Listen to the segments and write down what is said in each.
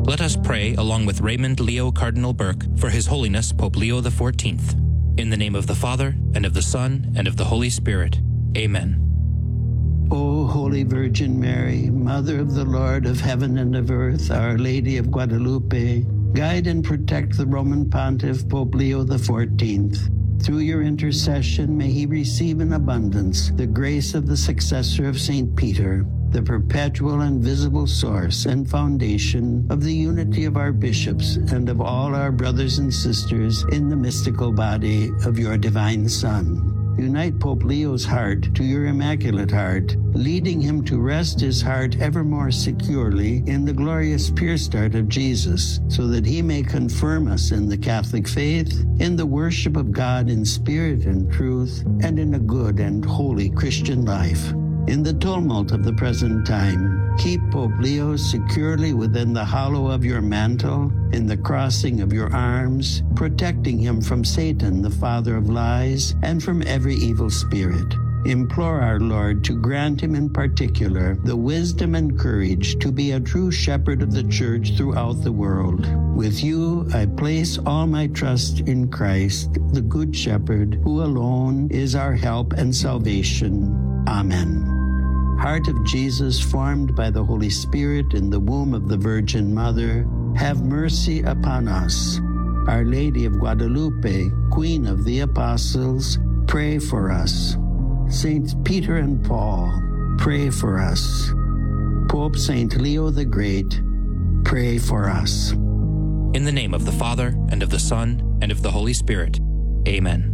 Let us pray along with Raymond Leo Cardinal Burke for His Holiness Pope Leo XIV. In the name of the Father, and of the Son, and of the Holy Spirit. Amen. O Holy Virgin Mary, Mother of the Lord of heaven and of earth, Our Lady of Guadalupe, guide and protect the Roman Pontiff Pope Leo XIV. Through your intercession, may he receive in abundance the grace of the successor of St. Peter, the perpetual and visible source and foundation of the unity of our bishops and of all our brothers and sisters in the mystical body of your divine Son. Unite Pope Leo's heart to your Immaculate Heart, leading him to rest his heart ever more securely in the glorious pure start of Jesus, so that he may confirm us in the Catholic faith, in the worship of God in spirit and truth, and in a good and holy Christian life. In the tumult of the present time, keep Pope Leo securely within the hollow of your mantle, in the crossing of your arms, protecting him from Satan, the father of lies, and from every evil spirit. Implore our Lord to grant him in particular the wisdom and courage to be a true shepherd of the Church throughout the world. With you, I place all my trust in Christ, the Good Shepherd, who alone is our help and salvation. Amen. Heart of Jesus, formed by the Holy Spirit in the womb of the Virgin Mother, have mercy upon us. Our Lady of Guadalupe, Queen of the Apostles, pray for us. Saints Peter and Paul, pray for us. Pope Saint Leo the Great, pray for us. In the name of the Father, and of the Son, and of the Holy Spirit. Amen.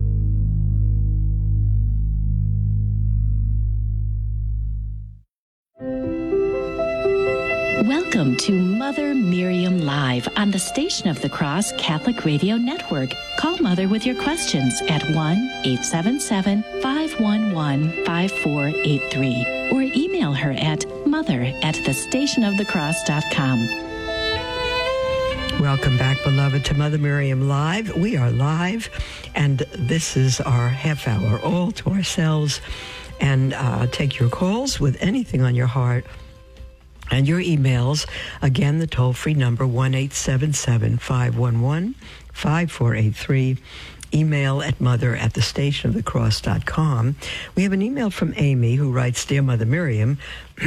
Welcome to Mother Miriam Live on the Station of the Cross Catholic Radio Network. Call Mother with your questions at 1-877-511-5483 or email her at mother@thestationofthecross.com. Welcome back, beloved, to Mother Miriam Live. We are live, and this is our half hour all to ourselves. And take your calls with anything on your heart. And your emails, again, the toll-free number, 1-877-511-5483. Email at mother@thestationofthecross.com. We have an email from Amy who writes, Dear Mother Miriam,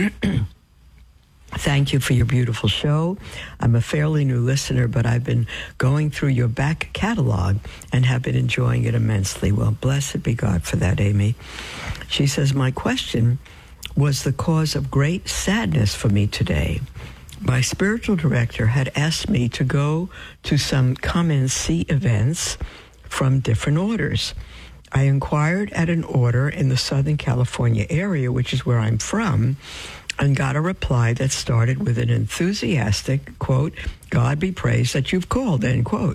thank you for your beautiful show. I'm a fairly new listener, but I've been going through your back catalog and have been enjoying it immensely. Well, blessed be God for that, Amy. She says, my question was the cause of great sadness for me today. My spiritual director had asked me to go to some come and see events from different orders. I inquired at an order in the Southern California area, which is where I'm from, and got a reply that started with an enthusiastic, quote, God be praised that you've called, end quote,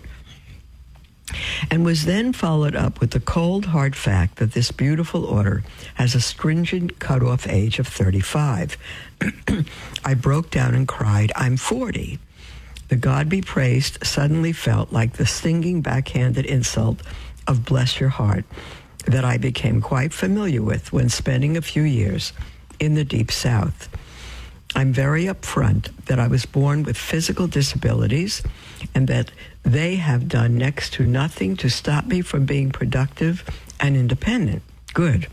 and was then followed up with the cold, hard fact that this beautiful order has a stringent cutoff age of 35. I broke down and cried, I'm 40. The God be praised suddenly felt like the stinging backhanded insult of bless your heart that I became quite familiar with when spending a few years in the Deep South. I'm very upfront that I was born with physical disabilities and that they have done next to nothing to stop me from being productive and independent. Good.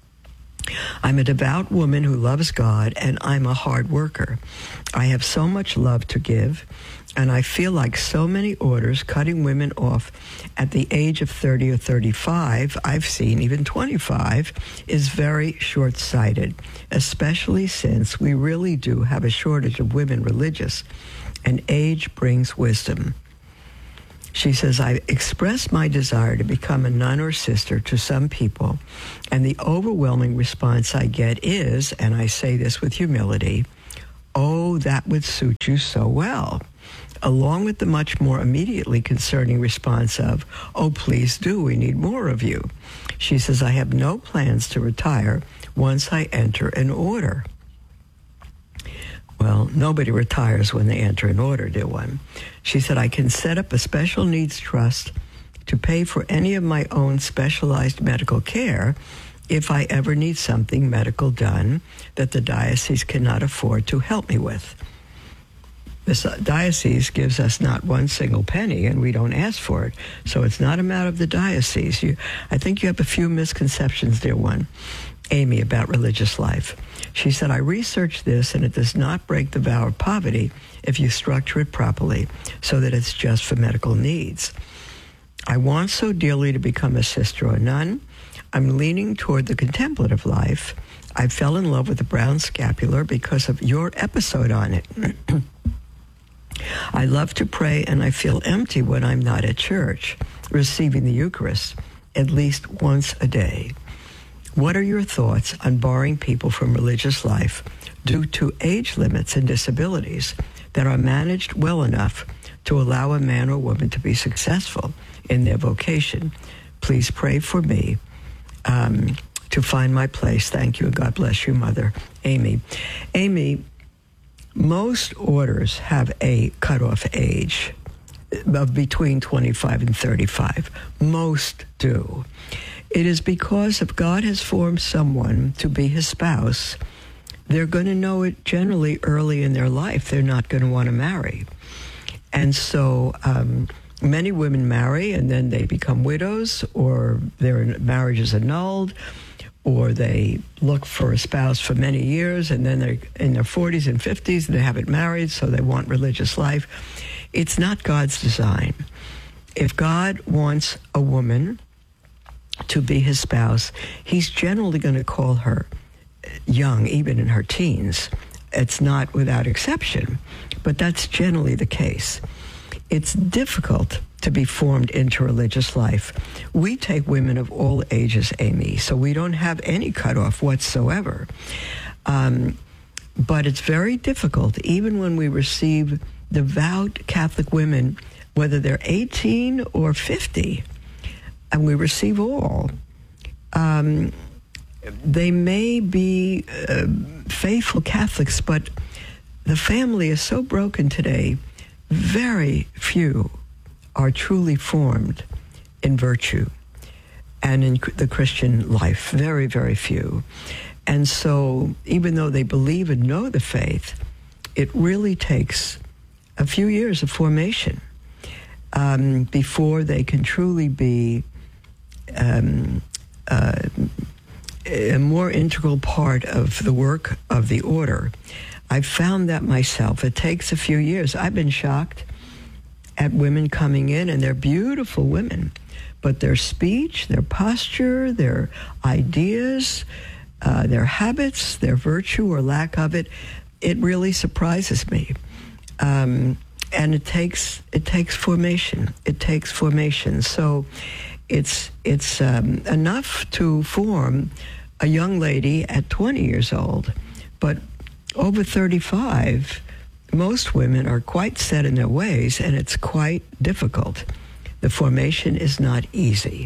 I'm a devout woman who loves God, and I'm a hard worker. I have so much love to give, and I feel like so many orders cutting women off at the age of 30 or 35, I've seen even 25, is very short-sighted, especially since we really do have a shortage of women religious, and age brings wisdom. She says, I expressed my desire to become a nun or sister to some people, and the overwhelming response I get is, and I say this with humility, oh, that would suit you so well, along with the much more immediately concerning response of, oh, please do, we need more of you. She says, I have no plans to retire once I enter an order. Well, nobody retires when they enter an order, dear one. She said, I can set up a special needs trust to pay for any of my own specialized medical care if I ever need something medical done that the diocese cannot afford to help me with. This diocese gives us not one single penny, and we don't ask for it. So it's not a matter of the diocese. I think you have a few misconceptions, dear one, Amy, about religious life. She said, I researched this, and it does not break the vow of poverty if you structure it properly so that it's just for medical needs. I want so dearly to become a sister or nun. I'm leaning toward the contemplative life. I fell in love with the brown scapular because of your episode on it. I love to pray, and I feel empty when I'm not at church, receiving the Eucharist at least once a day. What are your thoughts on barring people from religious life due to age limits and disabilities that are managed well enough to allow a man or woman to be successful in their vocation? Please pray for me to find my place. Thank you, and God bless you, Mother. Amy. Amy, most orders have a cutoff age of between 25 and 35. Most do. It is because if God has formed someone to be his spouse, they're going to know it generally early in their life. They're not going to want to marry. And so many women marry and then they become widows, or their marriage is annulled, or they look for a spouse for many years and then they're in their 40s and 50s and they haven't married, so they want religious life. It's not God's design. If God wants a woman to be his spouse, he's generally going to call her young, even in her teens. It's not without exception, but that's generally the case. It's difficult to be formed into religious life. We take women of all ages, Amy, so we don't have any cutoff whatsoever. But it's very difficult, even when we receive devout Catholic women, whether they're 18 or 50, and we receive all. They may be faithful Catholics, but the family is so broken today, very few are truly formed in virtue and in the Christian life. Very, very few. And so even though they believe and know the faith, it really takes a few years of formation before they can truly be a more integral part of the work of the order. I've found that myself. It takes a few years. I've been shocked at women coming in, and they're beautiful women, but their speech, their posture, their ideas, their habits, their virtue or lack of it, it really surprises me. And it takes formation. It takes formation. So it's enough to form a young lady at 20 years old, but over 35, most women are quite set in their ways, and it's quite difficult. The formation is not easy.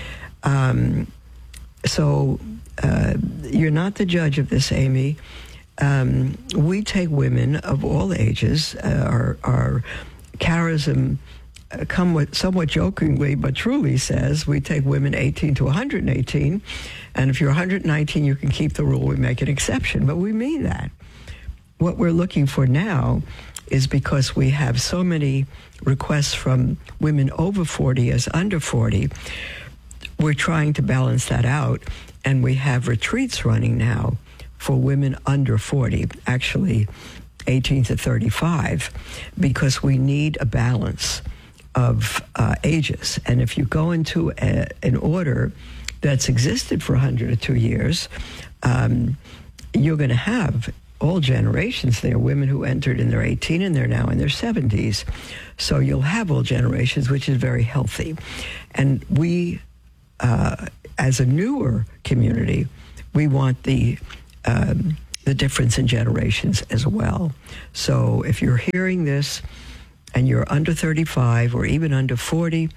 So you're not the judge of this, Amy. We take women of all ages. Our charism, somewhat jokingly but truly says, we take women 18 to 118, and if you're 119, you can keep the rule. We make an exception, but we mean that. What we're looking for now is, because we have so many requests from women over 40 as under 40, we're trying to balance that out, and we have retreats running now for women under 40, actually 18 to 35, because we need a balance of ages. And if you go into an order that's existed for 100 or 2 years, you're going to have all generations there, women who entered in their 18 and they're now in their 70s. So you'll have all generations, which is very healthy. And we, as a newer community, we want the difference in generations as well. So if you're hearing this and you're under 35 or even under 40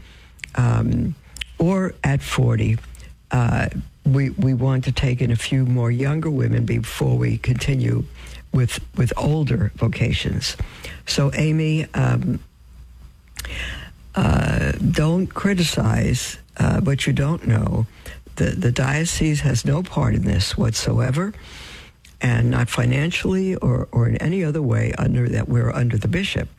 or at 40, we want to take in a few more younger women before we continue with older vocations. So, Amy, don't criticize what you don't know. The diocese has no part in this whatsoever. and not financially or in any other way we're under the bishop.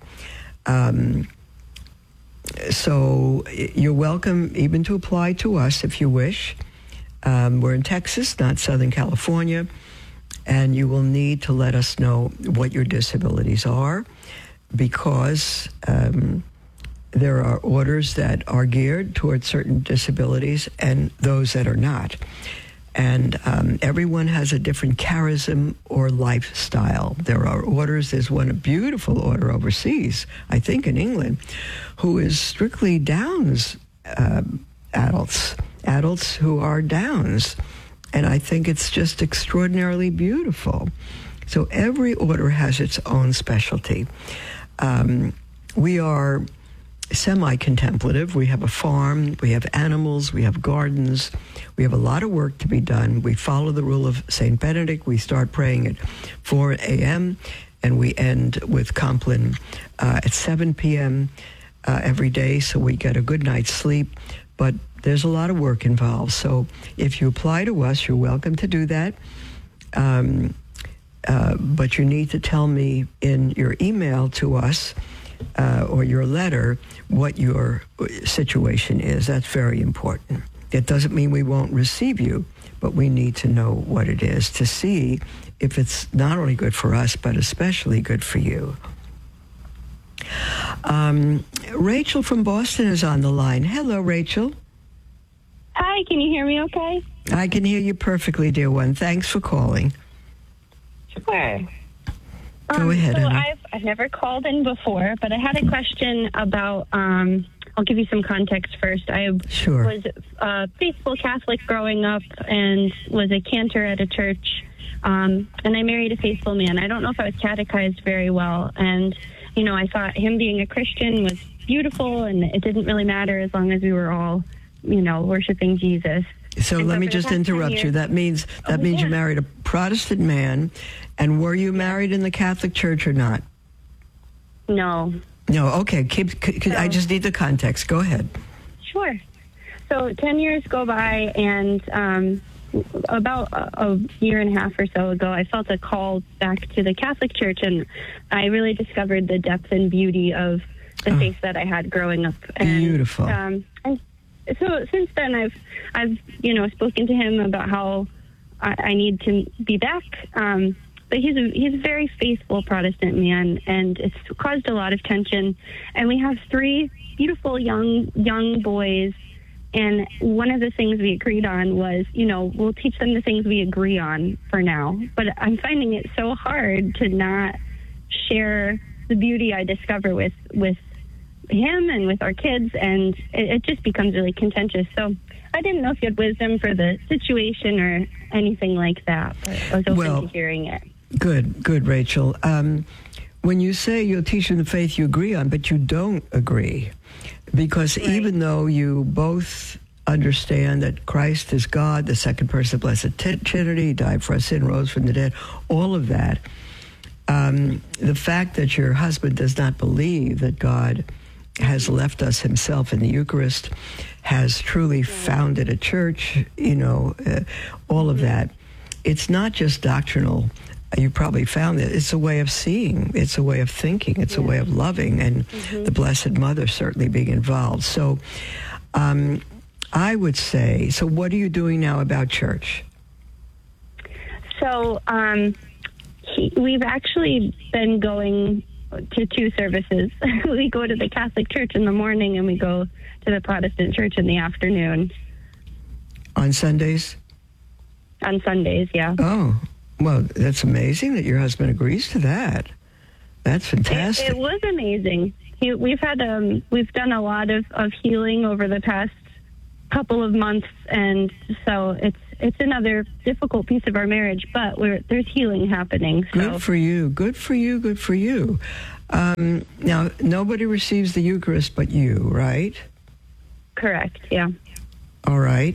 So you're welcome even to apply to us if you wish. We're in Texas, not Southern California, and you will need to let us know what your disabilities are, because there are orders that are geared towards certain disabilities and those that are not. And everyone has a different charism or lifestyle. There are orders. There's a beautiful order overseas, I think in England, who is strictly Downs adults who are Downs. And I think it's just extraordinarily beautiful. So every order has its own specialty. We are semi-contemplative. We have a farm, we have animals, we have gardens, we have a lot of work to be done. We follow the rule of St. Benedict. We start praying at 4 a.m. and we end with Compline at 7 p.m. Every day, so we get a good night's sleep. But there's a lot of work involved. So if you apply to us, you're welcome to do that. But you need to tell me in your email to us or your letter what your situation is. That's very important. It doesn't mean we won't receive you, but we need to know what it is to see if it's not only good for us, but especially good for you. Rachel from Boston is on the line. Hello, Rachel. Hi, can you hear me okay? I can hear you perfectly, dear one. Thanks for calling. Sure. Go ahead, so honey. I've never called in before, but I had a question about, I'll give you some context first. I was a faithful Catholic growing up and was a cantor at a church, and I married a faithful man. I don't know if I was catechized very well, and, you know, I thought him being a Christian was beautiful, and it didn't really matter as long as we were all, you know, worshiping Jesus. So let me just interrupt you. That means you married a Protestant man, and were you married in the Catholic Church or not? No. No. Okay. I just need the context. Go ahead. Sure. So 10 years go by, and about a year and a half or so ago, I felt a call back to the Catholic Church, and I really discovered the depth and beauty of the faith that I had growing up. And, beautiful. And so since then, I've spoken to him about how I need to be back. But he's a very faithful Protestant man, and it's caused a lot of tension. And we have 3 beautiful young boys. And one of the things we agreed on was, you know, we'll teach them the things we agree on for now. But I'm finding it so hard to not share the beauty I discover with him and with our kids, and it just becomes really contentious. So I didn't know if you had wisdom for the situation or anything like that, but I was open to hearing it. Good, Rachel. When you say you'll teach them the faith you agree on, but you don't agree, because even though you both understand that Christ is God, the second person of the Blessed Trinity, died for our sin, rose from the dead, all of that, the fact that your husband does not believe that God has left us himself in the Eucharist, has truly founded a church, all of that. It's not just doctrinal. You probably found it. It's a way of seeing. It's a way of thinking. It's a way of loving, and the Blessed Mother certainly being involved. So I would say, so what are you doing now about church? So we've actually been going to 2 services. We go to the Catholic Church in the morning, and we go to the Protestant Church in the afternoon. On Sundays? On Sundays, yeah. Oh, well, that's amazing that your husband agrees to that. That's fantastic. It was amazing. We've done a lot of healing over the past couple of months, and so it's another difficult piece of our marriage, but there's healing happening. So. Good for you. Good for you. Good for you. Now, nobody receives the Eucharist but you, right? Correct, yeah. All right.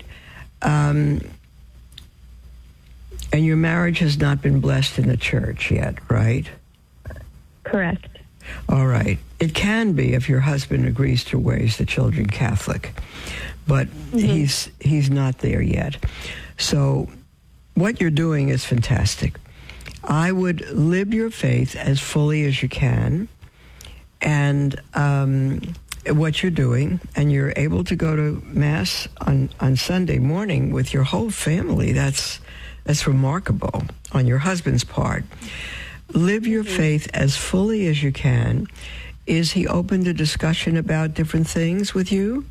And your marriage has not been blessed in the church yet, right? Correct. All right. It can be if your husband agrees to raise the children Catholic, but he's not there yet. So what you're doing is fantastic. I would live your faith as fully as you can, and what you're doing, and you're able to go to Mass on Sunday morning with your whole family. That's remarkable on your husband's part. Live your faith as fully as you can. Is he open to discussion about different things with you?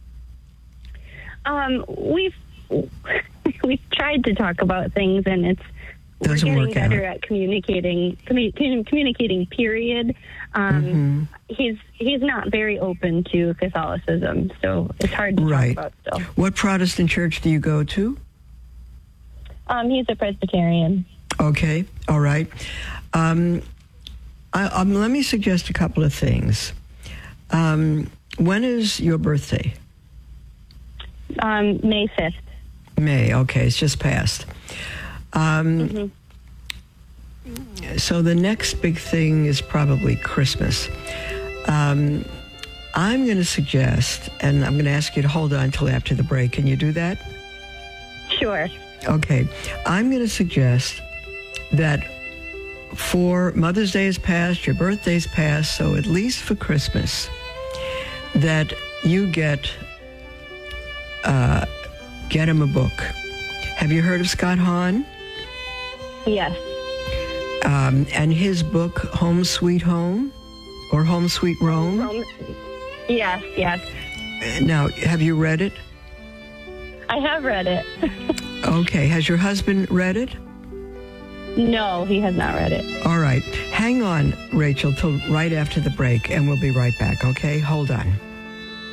We've tried to talk about things, and we're getting better at communicating. Period. He's not very open to Catholicism, so it's hard to talk about still. What Protestant church do you go to? He's a Presbyterian. Okay, all right. Let me suggest a couple of things. When is your birthday? May 5th. May, okay, it's just passed. So the next big thing is probably Christmas. I'm going to suggest, and I'm going to ask you to hold on until after the break. Can you do that? Sure. Okay. I'm going to suggest that for Mother's Day is past, your birthday's past, so at least for Christmas, that you get him a book. Have you heard of Scott Hahn? Yes. And his book, Home Sweet Home, or Home Sweet Rome? Yes. Now, have you read it? I have read it. Okay. Has your husband read it? No, he has not read it. All right. Hang on, Rachel, till right after the break, and we'll be right back, okay? Hold on.